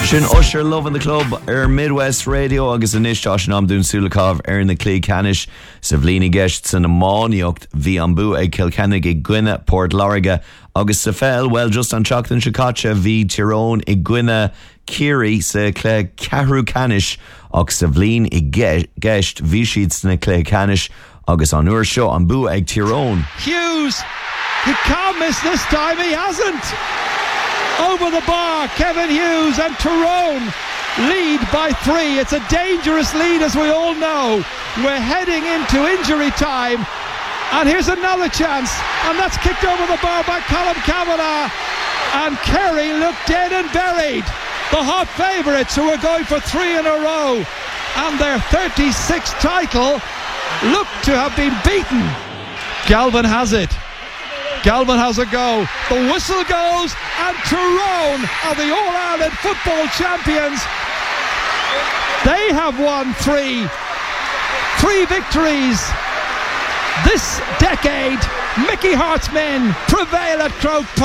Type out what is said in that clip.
Sin Usher Lovin' the Club Midwest Radio agus anish Josh and Amdún Sulakov na Clí Canis sa bhlíní gceist san amáíocht bhí an bú ag Kilkenny i Gwine Port Lorga agus sa fel well just an Choctan Chicacha bhí Tyrone i Gwine Kiri sa Clé Ceathrú Canis agus sa bhlín i gceist bhí siad sna Clé Canis agus an uair seo an bú ag Tyrone. Hughes, he can't miss this time, he hasn't. Over the bar, Kevin Hughes and Tyrone lead by 3. It's a dangerous lead, as we all know. We're heading into injury time, and here's another chance, and that's kicked over the bar by Colin Kavanagh, and Kerry look dead and buried. The hot favourites who are going for 3 in a row, and their 36th title look to have been beaten. Galvin has it. Galvin has a go. The whistle goes, and Tyrone are the All-Ireland football champions. They have won 3 victories this decade. Mickey Hart's men prevail at Croke Park.